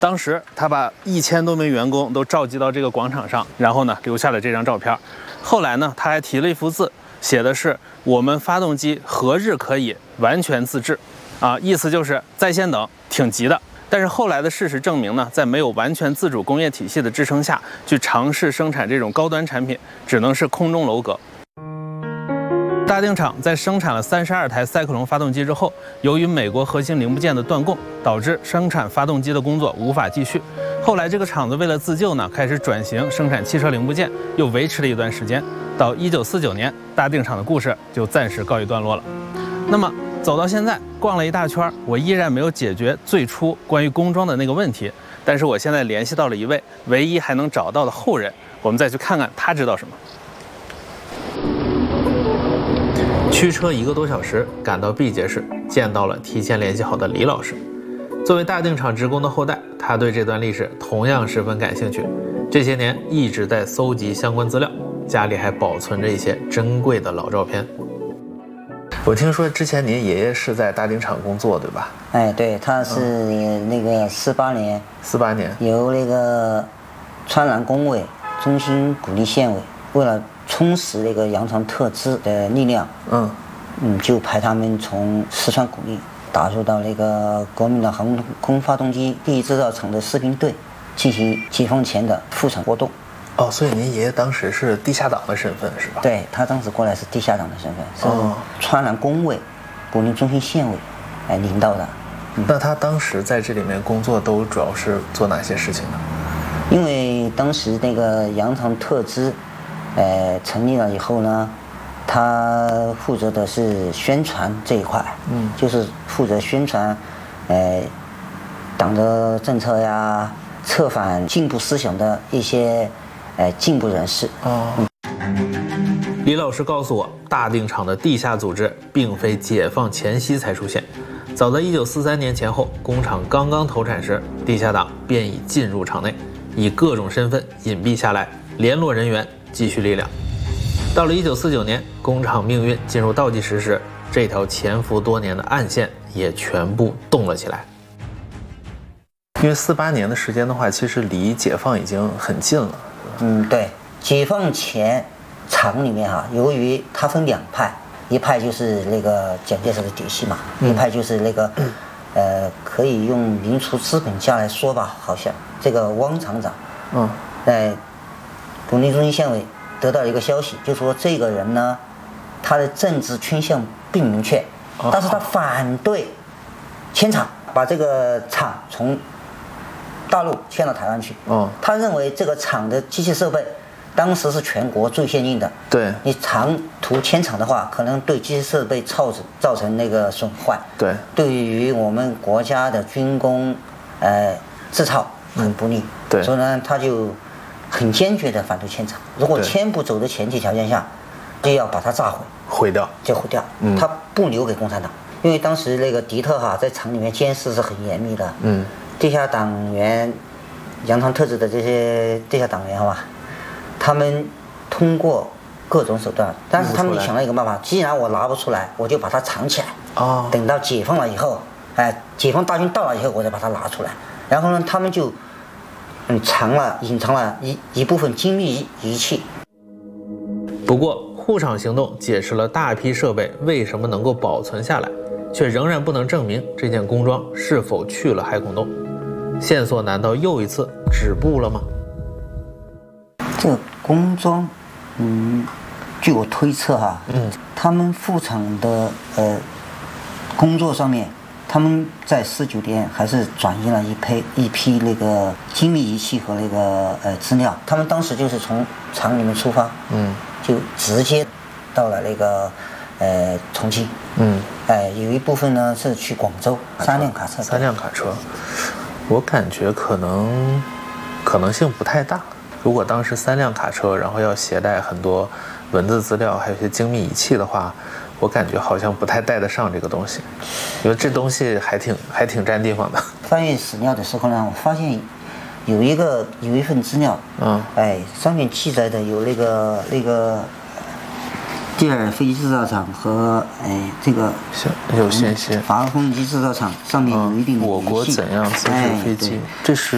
当时他把1000多名员工都召集到这个广场上，然后呢留下了这张照片。后来呢他还提了一幅字，写的是我们发动机何日可以完全自制意思就是在先等，挺急的。但是后来的事实证明呢，在没有完全自主工业体系的支撑下，去尝试生产这种高端产品，只能是空中楼阁。大定厂在生产了32台赛克隆发动机之后，由于美国核心零部件的断供，导致生产发动机的工作无法继续。后来这个厂子为了自救呢，开始转型生产汽车零部件，又维持了一段时间。到1949年，大定厂的故事就暂时告一段落了。那么走到现在，逛了一大圈，我依然没有解决最初关于工装的那个问题。但是我现在联系到了一位唯一还能找到的后人，我们再去看看他知道什么。驱车1个多小时赶到毕节市，见到了提前联系好的李老师。作为大定厂职工的后代，他对这段历史同样十分感兴趣。这些年一直在搜集相关资料，家里还保存着一些珍贵的老照片。我听说之前您爷爷是在大定厂工作，对吧？ 哎，对，他是那个48年由那个川南工委中心鼓励县委为了充实那个羊肠特资的力量，就派他们从四川鼓励打入到那个国民的航空发动机第一制造厂的士兵队，进行解放前的复产活动。 所以您爷爷当时是地下党的身份是吧？ 对，他当时过来是地下党的身份，是川南工委鼓励中心县委领导的。 那他当时在这里面工作都主要是做哪些事情呢？ 因为当时那个羊肠特资成立了以后呢，他负责的是宣传这一块，就是负责宣传党的政策呀，策反进步思想的一些进步人士。李老师告诉我，大定厂的地下组织并非解放前夕才出现，早在1943年前后，工厂刚刚投产时，地下党便已进入厂内，以各种身份隐蔽下来，联络人员，积蓄力量。到了1949年，工厂命运进入倒计时时，这条潜伏多年的暗线也全部动了起来。因为48年的时间的话，其实离解放已经很近了。对，解放前厂里面由于它分两派，一派就是那个蒋介石的嫡系嘛，一派就是那个可以用民族资本家来说吧，好像这个汪厂长，在鼓励中心县委得到一个消息，就说这个人呢，他的政治倾向并明确，但是他反对迁厂，把这个厂从大陆迁到台湾去。他认为这个厂的机器设备当时是全国最先进的，对，你长途迁厂的话，可能对机器设备造成那个损坏，对于我们国家的军工制造很不利，所以呢，他就很坚决的反对迁厂。如果迁不走的前提条件下，就要把它炸毁掉，他不留给共产党。因为当时那个敌特在厂里面监视是很严密的，地下党员、羊肠特资的这些地下党员他们通过各种手段，但是他们想了一个办法，既然我拿不出来，我就把它藏起来，等到解放了以后，解放大军到了以后，我再把它拿出来。然后呢，他们就隐藏了一部分精密仪器。不过护厂行动解释了大批设备为什么能够保存下来，却仍然不能证明这件工装是否去了海孔洞。线索难道又一次止步了吗？这个工装，据我推测他们副厂的工作上面，他们在49年还是转移了一批那个精密仪器和那个资料。他们当时就是从厂里面出发，就直接到了那个重庆，有一部分呢是去广州，3辆卡车。我感觉可能性不太大。如果当时3辆卡车，然后要携带很多文字资料，还有一些精密仪器的话，我感觉好像不太带得上这个东西，因为这东西还挺占地方的。翻阅史料的时候呢，我发现有一份资料，上面记载的有那个第二飞机制造厂和这个有信息，法国空军制造厂上面有一定的我国怎样自制飞机，这是